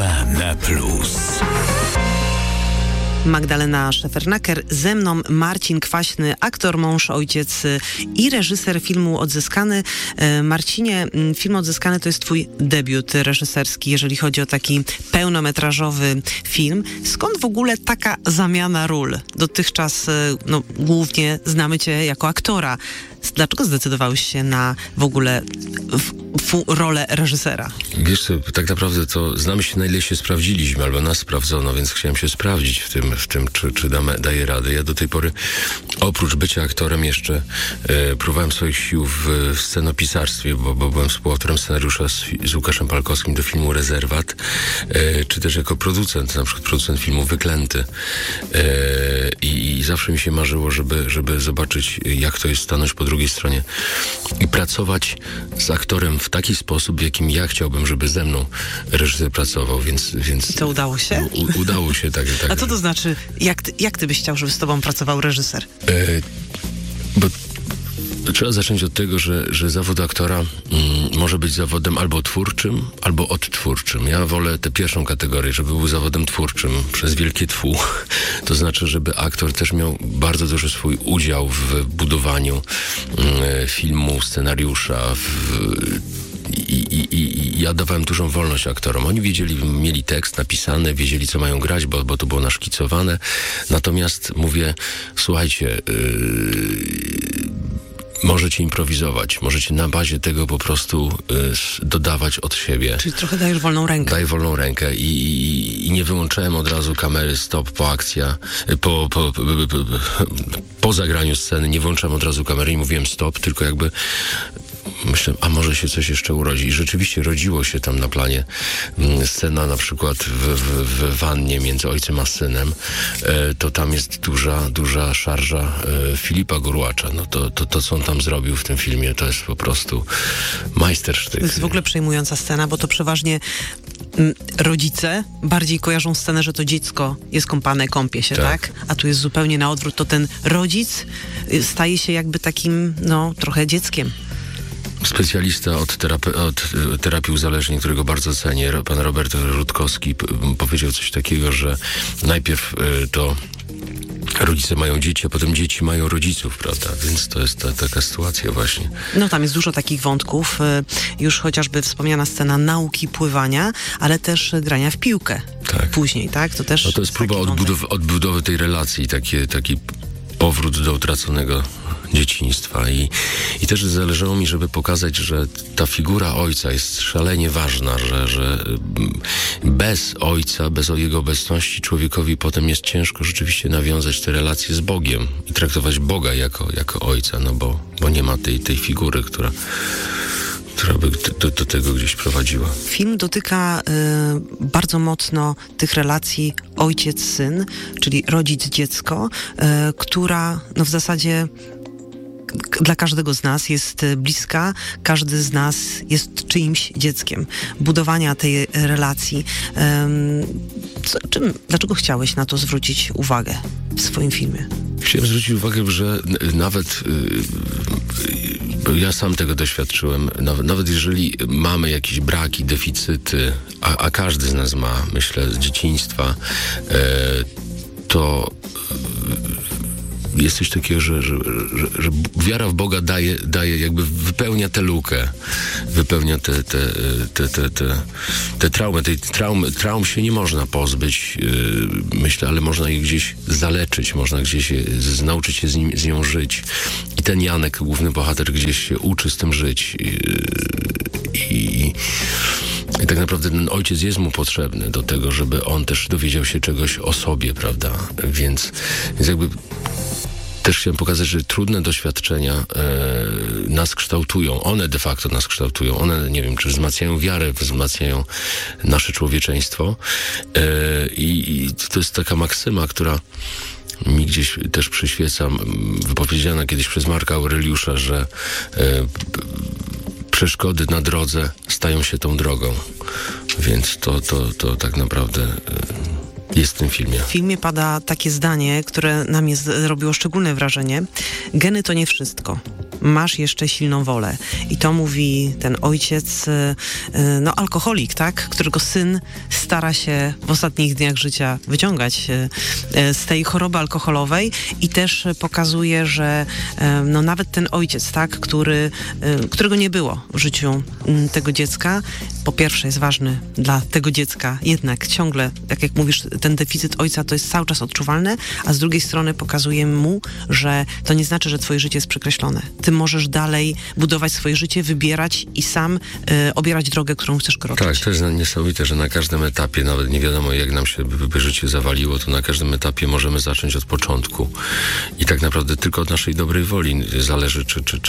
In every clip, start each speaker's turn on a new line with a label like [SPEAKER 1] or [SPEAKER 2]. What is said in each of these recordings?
[SPEAKER 1] RMF Plus.
[SPEAKER 2] Magdalena Szefernaker, ze mną Marcin Kwaśny, aktor, mąż, ojciec i reżyser filmu Odzyskany. Marcinie, film Odzyskany to jest twój debiut reżyserski, jeżeli chodzi o taki pełnometrażowy film. Skąd w ogóle taka zamiana ról? Dotychczas głównie znamy cię jako aktora. Dlaczego zdecydowałeś się na w ogóle rolę reżysera?
[SPEAKER 3] Wiesz co, tak naprawdę to znamy się, na ile się sprawdziliśmy, albo nas sprawdzono, więc chciałem się sprawdzić w tym czy daję radę. Ja do tej pory, oprócz bycia aktorem, jeszcze próbowałem swoich sił w scenopisarstwie, bo byłem współautorem scenariusza z Łukaszem Palkowskim do filmu Rezerwat, czy też jako producent, na przykład producent filmu Wyklęty. I zawsze mi się marzyło, żeby zobaczyć, jak to jest stanąć po drugiej stronie i pracować z aktorem w taki sposób, w jakim ja chciałbym, żeby ze mną reżyser pracował, więc
[SPEAKER 2] I to udało się?
[SPEAKER 3] Udało się, tak.
[SPEAKER 2] A co to znaczy, jak ty byś chciał, żeby z tobą pracował reżyser?
[SPEAKER 3] Bo trzeba zacząć od tego, że zawód aktora może być zawodem albo twórczym, albo odtwórczym. Ja wolę tę pierwszą kategorię, żeby był zawodem twórczym przez wielkie twu. To znaczy, żeby aktor też miał bardzo duży swój udział w budowaniu filmu, scenariusza, I ja dawałem dużą wolność aktorom. Oni mieli tekst napisany, wiedzieli, co mają grać, bo to było naszkicowane. Natomiast mówię, słuchajcie, możecie improwizować, możecie na bazie tego po prostu dodawać od siebie.
[SPEAKER 2] Czyli trochę dajesz wolną rękę.
[SPEAKER 3] Daję wolną rękę i nie wyłączałem od razu kamery stop po akcja, po zagraniu sceny, nie włączałem od razu kamery i mówiłem stop, tylko jakby myślę, a może się coś jeszcze urodzi. I rzeczywiście rodziło się tam na planie scena na przykład w wannie między ojcem a synem. To tam jest duża szarża Filipa Gurłacza. No to, co on tam zrobił w tym filmie, to jest po prostu majstersztyk.
[SPEAKER 2] To jest w ogóle przejmująca scena, bo to przeważnie rodzice bardziej kojarzą scenę, że to dziecko jest kąpane, kąpie się, tak? A tu jest zupełnie na odwrót. To ten rodzic staje się jakby takim, trochę dzieckiem.
[SPEAKER 3] Specjalista od terapii uzależnień, którego bardzo cenię, pan Robert Rutkowski, powiedział coś takiego, że najpierw to rodzice mają dzieci, a potem dzieci mają rodziców, prawda? Więc to jest taka sytuacja właśnie.
[SPEAKER 2] Tam jest dużo takich wątków. Już chociażby wspomniana scena nauki pływania, ale też grania w piłkę.
[SPEAKER 3] Tak.
[SPEAKER 2] Później, tak? To też
[SPEAKER 3] to jest próba odbudowy tej relacji, taki powrót do utraconego dzieciństwa i też zależało mi, żeby pokazać, że ta figura ojca jest szalenie ważna, że bez ojca, bez jego obecności człowiekowi potem jest ciężko rzeczywiście nawiązać te relacje z Bogiem i traktować Boga jako ojca, bo nie ma tej figury, która by do tego gdzieś prowadziła.
[SPEAKER 2] Film dotyka bardzo mocno tych relacji ojciec-syn, czyli rodzic-dziecko, która w zasadzie dla każdego z nas jest bliska, każdy z nas jest czyimś dzieckiem. Budowania tej relacji. Dlaczego chciałeś na to zwrócić uwagę w swoim filmie?
[SPEAKER 3] Chciałem zwrócić uwagę, że nawet ja sam tego doświadczyłem, nawet jeżeli mamy jakieś braki, deficyty, a każdy z nas ma, myślę, z dzieciństwa, to jest coś takiego, że wiara w Boga daje jakby wypełnia tę lukę, wypełnia te traumy. Tej traum się nie można pozbyć, myślę, ale można je gdzieś zaleczyć, można gdzieś nauczyć się z nią żyć. I ten Janek, główny bohater, gdzieś się uczy z tym żyć. I tak naprawdę ten ojciec jest mu potrzebny do tego, żeby on też dowiedział się czegoś o sobie, prawda? Więc jakby też chciałem pokazać, że trudne doświadczenia nas kształtują. One de facto nas kształtują. One, nie wiem, czy wzmacniają wiarę, wzmacniają nasze człowieczeństwo. I to jest taka maksyma, która mi gdzieś też przyświeca, wypowiedziana kiedyś przez Marka Aureliusza, że przeszkody na drodze stają się tą drogą. Więc to tak naprawdę jest w tym filmie.
[SPEAKER 2] W filmie pada takie zdanie, które na mnie zrobiło szczególne wrażenie. Geny to nie wszystko. masz jeszcze silną wolę. I to mówi ten ojciec, alkoholik, tak? Którego syn stara się w ostatnich dniach życia wyciągać z tej choroby alkoholowej i też pokazuje, że nawet ten ojciec, tak? Którego nie było w życiu tego dziecka, po pierwsze jest ważny dla tego dziecka, jednak ciągle, tak jak mówisz, ten deficyt ojca to jest cały czas odczuwalne, a z drugiej strony pokazuje mu, że to nie znaczy, że twoje życie jest przekreślone. Ty możesz dalej budować swoje życie, wybierać i sam obierać drogę, którą chcesz kroczyć.
[SPEAKER 3] Tak, to jest niesamowite, że na każdym etapie, nawet nie wiadomo jak nam się by życie zawaliło, to na każdym etapie możemy zacząć od początku. I tak naprawdę tylko od naszej dobrej woli zależy,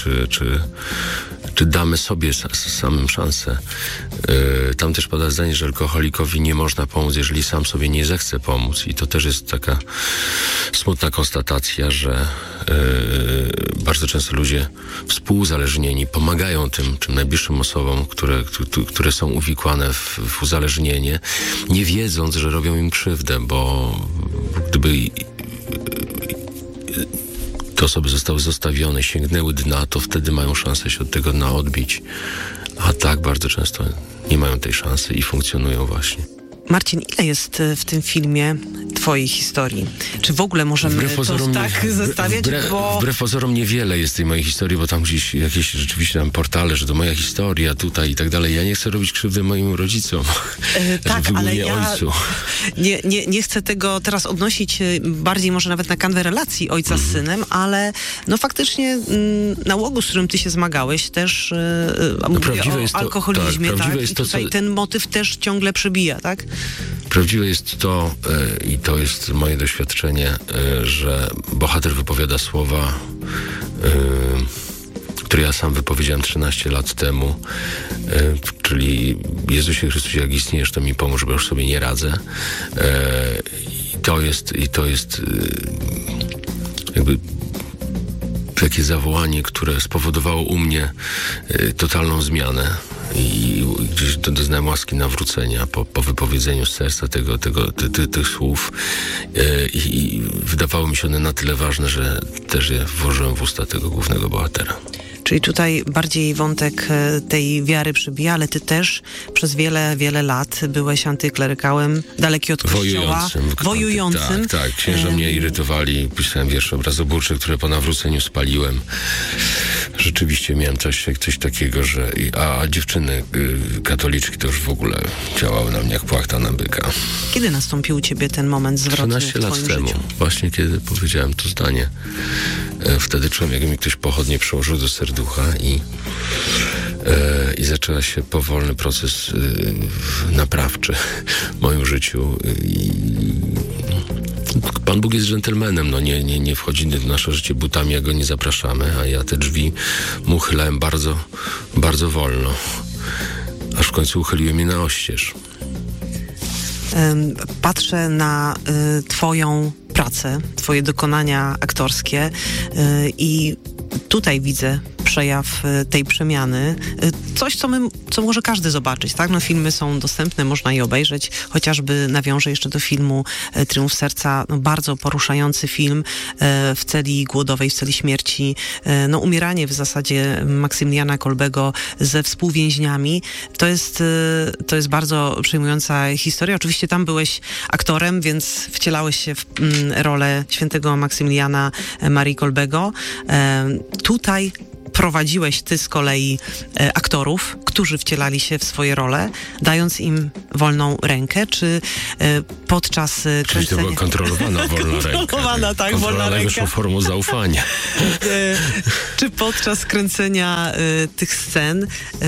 [SPEAKER 3] czy damy sobie samym szansę. Tam też pada zdanie, że alkoholikowi nie można pomóc, jeżeli sam sobie nie zechce pomóc. I to też jest taka smutna konstatacja, że bardzo często ludzie współuzależnieni pomagają tym najbliższym osobom, które są uwikłane w uzależnienie, nie wiedząc, że robią im krzywdę, bo gdyby te osoby zostały zostawione, sięgnęły dna, to wtedy mają szansę się od tego dna odbić. A tak bardzo często nie mają tej szansy i funkcjonują właśnie.
[SPEAKER 2] Marcin, ile jest w tym filmie twojej historii? Czy w ogóle możemy zestawiać?
[SPEAKER 3] Wbrew pozorom niewiele jest tej mojej historii, bo tam gdzieś jakieś rzeczywiście tam portale, że to moja historia tutaj i tak dalej. Ja nie chcę robić krzywdy moim rodzicom.
[SPEAKER 2] Tak, ale ja
[SPEAKER 3] ojcu.
[SPEAKER 2] Nie chcę tego teraz odnosić bardziej może nawet na kanwę relacji ojca z synem, ale faktycznie nałogu, z którym ty się zmagałeś, też mówię o alkoholizmie, i tutaj ten motyw też ciągle przebija, tak?
[SPEAKER 3] Prawdziwe jest to, i to jest moje doświadczenie, że bohater wypowiada słowa, które ja sam wypowiedziałem 13 lat temu, czyli Jezusie Chrystusie, jak istniejesz, to mi pomóż, bo już sobie nie radzę. I to jest jakby takie zawołanie, które spowodowało u mnie totalną zmianę. I gdzieś doznałem łaski nawrócenia po wypowiedzeniu z serca tych słów i wydawało mi się one na tyle ważne, że też je włożyłem w usta tego głównego bohatera.
[SPEAKER 2] Czyli tutaj bardziej wątek tej wiary przybija, ale ty też przez wiele, wiele lat byłeś antyklerykałem, daleki od kościoła, wojującym.
[SPEAKER 3] Tak. Księża mnie irytowali, pisałem wiersze obrazoburcze, które po nawróceniu spaliłem. Rzeczywiście miałem coś takiego, a dziewczyny katoliczki to już w ogóle działały na mnie jak płachta na byka.
[SPEAKER 2] Kiedy nastąpił u ciebie ten moment zwrotny
[SPEAKER 3] 13 lat
[SPEAKER 2] życiu?
[SPEAKER 3] temu, właśnie kiedy powiedziałem to zdanie. Wtedy człowiek mi ktoś pochodnie przyłożył do serducha i zaczęła się powolny proces naprawczy w moim życiu. Pan Bóg jest dżentelmenem, nie wchodzi do nasze życie butami, jak go nie zapraszamy, a ja te drzwi mu uchylałem bardzo, bardzo wolno, aż w końcu uchyliłem je na oścież.
[SPEAKER 2] Patrzę na twoją pracę, twoje dokonania aktorskie i tutaj widzę przejaw tej przemiany. Coś, co może każdy zobaczyć, tak? Filmy są dostępne, można je obejrzeć. Chociażby nawiążę jeszcze do filmu Triumf Serca, bardzo poruszający film w celi głodowej, w celi śmierci. Umieranie w zasadzie Maksymiliana Kolbego ze współwięźniami. To jest bardzo przejmująca historia. Oczywiście tam byłeś aktorem, więc wcielałeś się w rolę świętego Maksymiliana Marii Kolbego. Tutaj prowadziłeś ty z kolei aktorów, którzy wcielali się w swoje role, dając im wolną rękę, czy podczas kręcenia...
[SPEAKER 3] Czyli to była kontrolowana wolna ręka.
[SPEAKER 2] Kontrolowana, tak, wolna ręka.
[SPEAKER 3] Wyszło formą zaufania.
[SPEAKER 2] Czy podczas kręcenia tych scen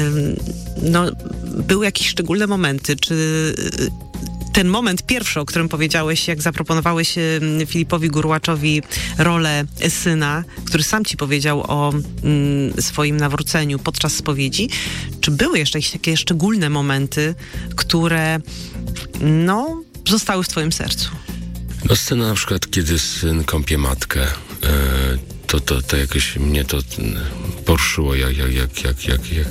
[SPEAKER 2] były jakieś szczególne momenty, czy... Ten moment pierwszy, o którym powiedziałeś, jak zaproponowałeś Filipowi Gurłaczowi rolę syna, który sam ci powiedział o swoim nawróceniu podczas spowiedzi, czy były jeszcze jakieś takie szczególne momenty, które zostały w twoim sercu?
[SPEAKER 3] Scena na przykład, kiedy syn kąpie matkę, to jakoś mnie to poruszyło, jak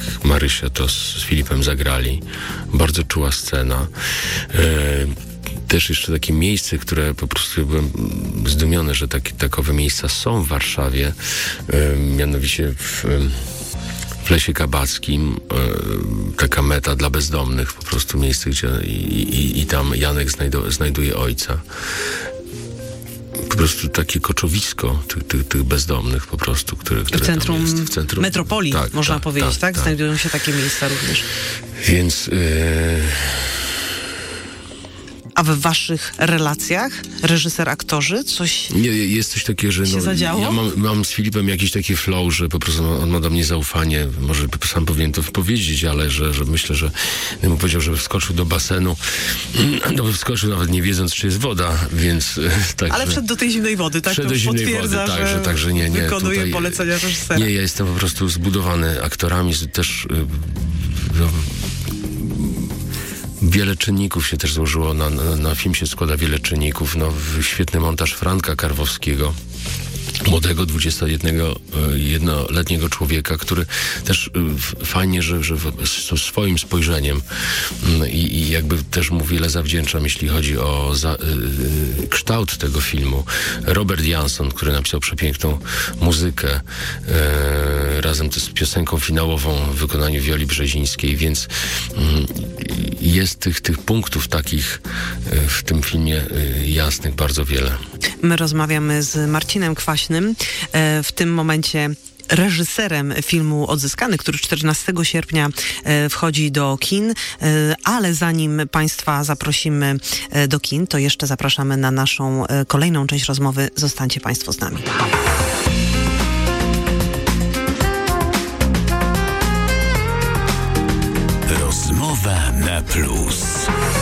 [SPEAKER 3] Marysia to z Filipem zagrali. Bardzo czuła scena. też jeszcze takie miejsce, które po prostu byłem zdumiony, że takowe miejsca są w Warszawie, mianowicie w Lesie Kabackim, taka meta dla bezdomnych, po prostu miejsce, gdzie i tam Janek znajduje ojca. Po prostu takie koczowisko tych bezdomnych po prostu, które
[SPEAKER 2] w centrum,
[SPEAKER 3] tam jest. W centrum
[SPEAKER 2] metropolii, można powiedzieć, tak? Znajdują się takie miejsca również.
[SPEAKER 3] Więc...
[SPEAKER 2] A w waszych relacjach, reżyser-aktorzy, coś
[SPEAKER 3] nie, jest coś takiego, że
[SPEAKER 2] się zadziało?
[SPEAKER 3] Ja mam z Filipem jakiś taki flow, że po prostu on ma do mnie zaufanie. Może sam powinien to powiedzieć, ale że myślę, że mu powiedział, żeby wskoczył do basenu, to by wskoczył nawet nie wiedząc, czy jest woda, więc... Tak,
[SPEAKER 2] ale wszedł do tej zimnej wody, tak?
[SPEAKER 3] Wszedł do zimnej wody, także nie.
[SPEAKER 2] Wykonuje
[SPEAKER 3] tutaj,
[SPEAKER 2] polecenia reżysera.
[SPEAKER 3] Nie, ja jestem po prostu zbudowany aktorami, też... Wiele czynników się też złożyło, na film się składa wiele czynników. Świetny montaż Franka Karwowskiego, młodego 21-letniego człowieka, który też fajnie, że swoim spojrzeniem i jakby też mu wiele zawdzięczam, jeśli chodzi o kształt tego filmu. Robert Jansson, który napisał przepiękną muzykę razem z piosenką finałową w wykonaniu Wioli Brzezińskiej, więc jest tych punktów takich w tym filmie jasnych bardzo wiele.
[SPEAKER 2] My rozmawiamy z Marcinem Kwaśnym, w tym momencie reżyserem filmu Odzyskany, który 14 sierpnia wchodzi do kin, ale zanim Państwa zaprosimy do kin, to jeszcze zapraszamy na naszą kolejną część rozmowy. Zostańcie Państwo z nami.
[SPEAKER 1] Rozmowa na plus.